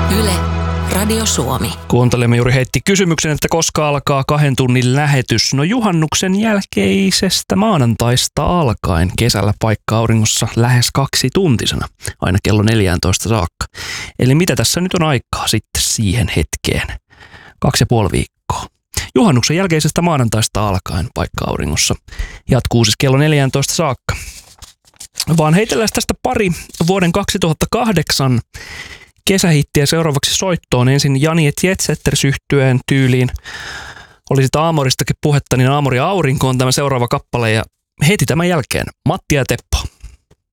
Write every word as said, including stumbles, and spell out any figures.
Yle, Radio Suomi. Kuuntelemme juuri heitti kysymyksen, että koska alkaa kahden tunnin lähetys. No juhannuksen jälkeisestä maanantaista alkaen kesällä paikka auringossa lähes kaksi tuntisena, aina kello neljätoista saakka. Eli mitä tässä nyt on aikaa sitten siihen hetkeen? Kaksi ja puoli viikkoa. Juhannuksen jälkeisestä maanantaista alkaen paikka auringossa jatkuu siis kello neljätoista saakka. Vaan heitellään tästä pari vuoden kaksituhattakahdeksan kesähittiä seuraavaksi soittoon. Ensin Jani et Jetsetters -yhtyeen tyyliin. Oli sitä Aamoristakin puhetta, niin Aamori Aurinko on tämä seuraava kappale ja heti tämän jälkeen Matti ja Teppo.